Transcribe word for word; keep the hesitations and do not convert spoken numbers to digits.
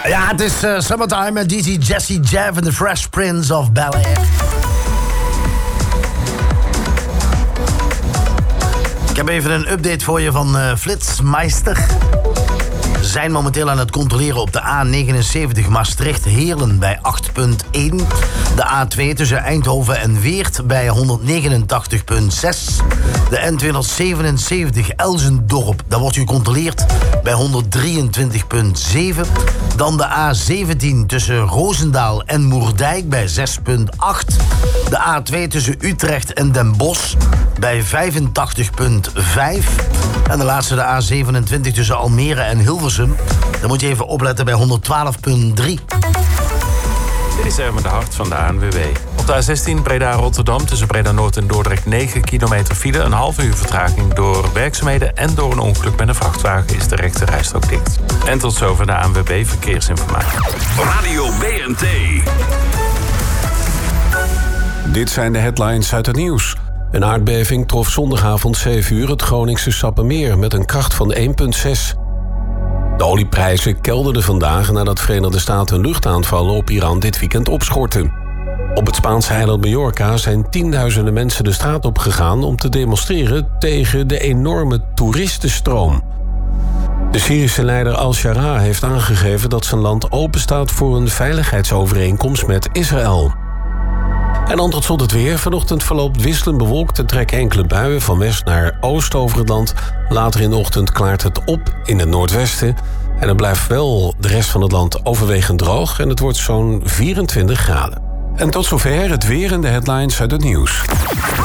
Ja, het is uh, Summertime met D J Jesse Jeff en The Fresh Prince of Bel-Air. Ik heb even een update voor je van uh, Flitsmeister. Ze zijn momenteel aan het controleren op de A negenenzeventig Maastricht-Heerlen bij acht komma één. De A twee tussen Eindhoven en Weert bij honderdnegenentachtig komma zes. De N tweehonderdzevenenzeventig Elsendorp, daar wordt gecontroleerd bij honderddrieëntwintig komma zeven. Dan de A zeventien tussen Roosendaal en Moerdijk bij zes komma acht. De A twee tussen Utrecht en Den Bosch bij vijfentachtig komma vijf. En de laatste, de A zevenentwintig tussen Almere en Hilversum. Daar moet je even opletten bij honderdtwaalf komma drie. Dit is Erwin de Hart van de A N W B. Op de A zestien Breda-Rotterdam tussen Breda-Noord en Dordrecht negen kilometer file. Een half uur vertraging door werkzaamheden en door een ongeluk met een vrachtwagen is de rechte rijstrook dicht. En tot zover de A N W B Verkeersinformatie. Radio B N T. Dit zijn de headlines uit het nieuws. Een aardbeving trof zondagavond zeven uur het Groningse Sappemeer met een kracht van één komma zes. De olieprijzen kelderden vandaag nadat Verenigde Staten luchtaanvallen op Iran dit weekend opschorten. Op het Spaanse eiland Mallorca zijn tienduizenden mensen de straat opgegaan om te demonstreren tegen de enorme toeristenstroom. De Syrische leider al-Shara heeft aangegeven dat zijn land openstaat voor een veiligheidsovereenkomst met Israël. En dan tot slot het weer. Vanochtend verloopt wisselend bewolkt. Er trekken enkele buien van west naar oost over het land. Later in de ochtend klaart het op in het noordwesten. En dan blijft wel de rest van het land overwegend droog. En het wordt zo'n vierentwintig graden. En tot zover het weer en de headlines uit het nieuws.